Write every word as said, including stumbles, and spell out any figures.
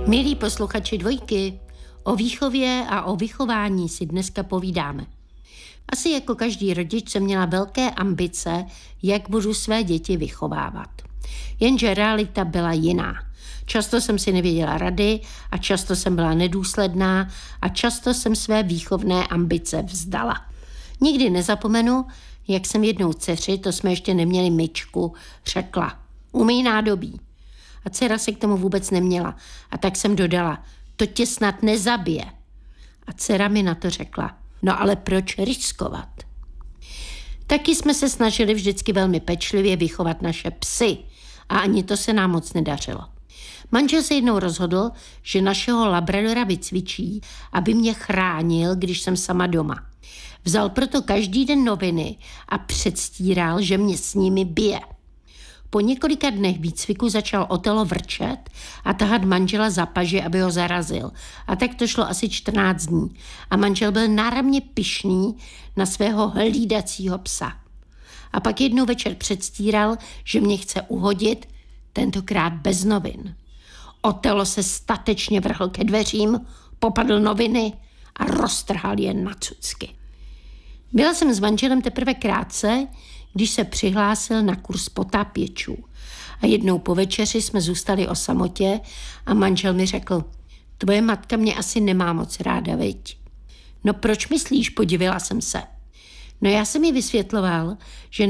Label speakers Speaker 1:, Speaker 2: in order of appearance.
Speaker 1: Milí posluchači Dvojky, o výchově a o vychování si dneska povídáme. Asi jako každý rodič jsem měla velké ambice, jak budu své děti vychovávat. Jenže realita byla jiná. Často jsem si nevěděla rady a často jsem byla nedůsledná a často jsem své výchovné ambice vzdala. Nikdy nezapomenu, jak jsem jednou dceři, to jsme ještě neměli myčku, řekla: umyj nádobí. A dcera se k tomu vůbec neměla. A tak jsem dodala: to tě snad nezabije. A dcera mi na to řekla: no ale proč riskovat? Taky jsme se snažili vždycky velmi pečlivě vychovat naše psy a ani to se nám moc nedařilo. Manžel se jednou rozhodl, že našeho labradora vycvičí, aby mě chránil, když jsem sama doma. Vzal proto každý den noviny a předstíral, že mě s nimi bije. Po několika dnech výcviku začal Otelo vrčet a tahat manžela za paži, aby ho zarazil. A tak to šlo asi čtrnáct dní. A manžel byl náramně pyšný na svého hlídacího psa. A pak jednou večer předstíral, že mě chce uhodit, tentokrát bez novin. Otelo se statečně vrhl ke dveřím, popadl noviny a roztrhal je na cucky. Byla jsem s manželem teprve krátce, když se přihlásil na kurz potápěčů. A jednou po večeři jsme zůstali o samotě a manžel mi řekl: tvoje matka mě asi nemá moc ráda, viď? No proč myslíš, podivila jsem se. No já jsem jí vysvětloval, že